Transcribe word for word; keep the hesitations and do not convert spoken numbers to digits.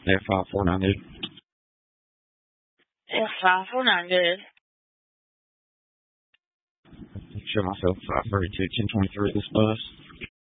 F five four nine good. F five four nine good. Show myself five thirty-two ten twenty-three this bus.